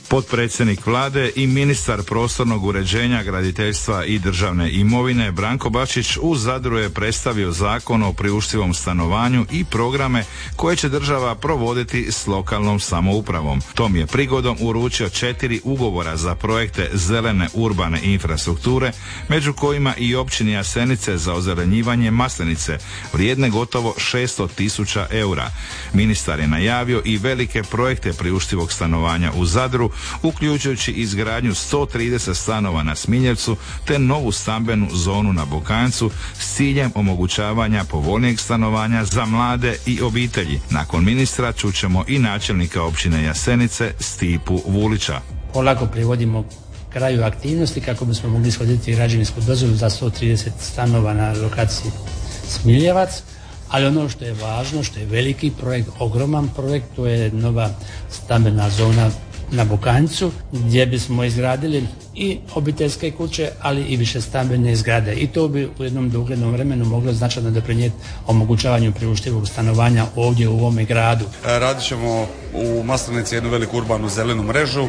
Potpredsjednik vlade i ministar prostornog uređenja, graditeljstva i državne imovine Branko Bačić u Zadru je predstavio Zakon o priuštivom stanovanju i programe koje će država provoditi s lokalnom samoupravom. Tom je prigodom uručio 4 ugovora za projekte zelene urbane infrastrukture, među kojima i općini Jasenice za ozelenjivanje Maslenice, vrijedne gotovo 600.000 eura. Ministar je najavio i velike projekte priuštivog stanovanja u Zadru, uključujući izgradnju 130 stanova na Smiljevcu te novu stambenu zonu na Bokanjcu s ciljem omogućavanja povoljnijeg stanovanja za mlade i obitelji. Nakon ministra čućemo i načelnika općine Jasenice Stipu Vulića. Polako privodimo kraju aktivnosti kako bismo mogli ishoditi građevinsku dozvolu za 130 stanova na lokaciji Smiljevac, ali ono što je važno, što je veliki projekt, ogroman projekt, to je nova stambena zona na Bokanjcu gdje bismo izgradili i obiteljske kuće, ali i više stambene zgrade. I to bi u jednom doglednom vremenu moglo značajno doprinijeti omogućavanju priuštivog stanovanja ovdje u ovome gradu. Radit ćemo u Maslenici jednu veliku urbanu zelenu mrežu.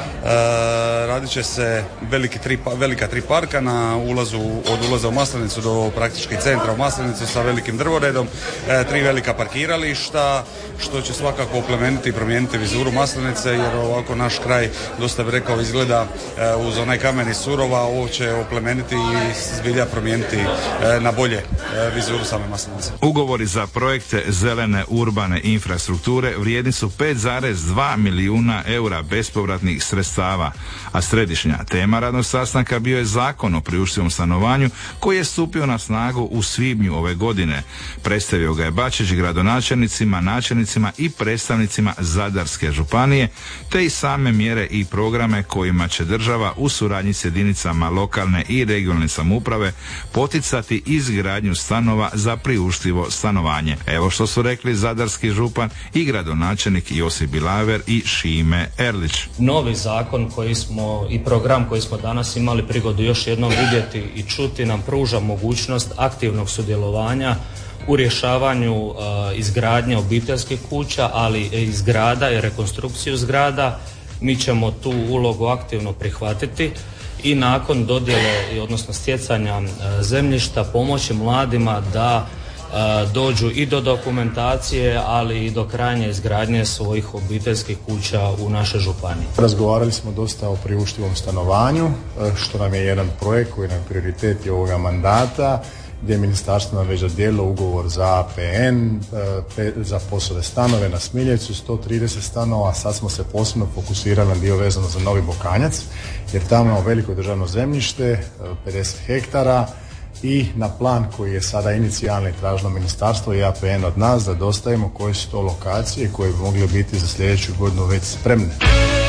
Radit će se velika tri parka na ulazu, od ulaza u Maslenicu do praktički centra u Maslenicu sa velikim drvoredom, 3 velika parkirališta, što će svakako oplemeniti i promijeniti vizuru Maslenice, jer ovako naš kraj, dosta bi rekao, izgleda uz onaj kameni surova, ovo će oplemeniti i zbilja promijeniti na bolje vizuru same Maslenice. Ugovori za projekte zelene urbane infrastrukture vrijedni su 5,2 milijuna eura bespovratnih sredstava, a središnja tema radnog sastanka bio je Zakon o priuštivom stanovanju koji je stupio na snagu u svibnju ove godine. Predstavio ga je Bačić gradonačelnicima, načelnicima i predstavnicima Zadarske županije, te i same mjere i programe kojima će država u suradnji s jedinicama lokalne i regionalne samouprave poticati izgradnju stanova za priuštivo stanovanje. Evo što su rekli zadarski župan i gradonačelnik Josip Bilaver i Šime Erlić. Novi zakon koji smo i program koji smo danas imali prigodu još jednom vidjeti i čuti nam pruža mogućnost aktivnog sudjelovanja u rješavanju izgradnje obiteljskih kuća, ali i zgrada i rekonstrukciju zgrada. Mi ćemo tu ulogu aktivno prihvatiti i nakon dodjele, odnosno stjecanja zemljišta, pomoći mladima da dođu i do dokumentacije, ali i do krajnje izgradnje svojih obiteljskih kuća u našoj županiji. Razgovarali smo dosta o priuštivom stanovanju, što nam je jedan projekt koji nam je prioritet i ovoga mandata, gdje je ministarstvo nam već dodijelilo ugovor za APN, za POS-ove stanove na Smiljevcu, 130 stanova. Sad smo se posebno fokusirali na dio vezano za Novi Bokanjac, jer tamo imamo veliko državno zemljište, 50 hektara, i na plan koji je sada inicijalni tražilo ministarstvo i APN od nas da dostavimo koje su to lokacije koje bi mogle biti za sljedeću godinu već spremne.